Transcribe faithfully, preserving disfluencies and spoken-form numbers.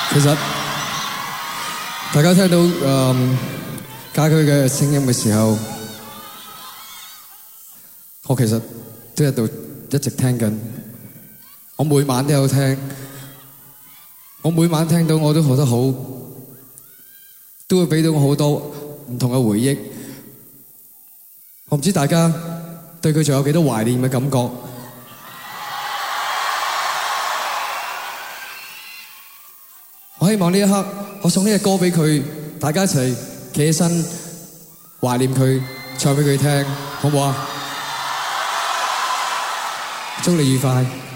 其實大家聽到誒家駒嘅聲音嘅時候，我其實都喺度一直聽緊。我每晚都有聽，我每晚聽到我都覺得好，都會俾到我好多唔同嘅回憶。我唔知大家對佢仲有幾多懷念嘅感覺。我希望呢一刻，我送呢隻歌俾佢，大家一齊企起身懷念佢，唱俾佢聽，好唔好啊？祝你愉快。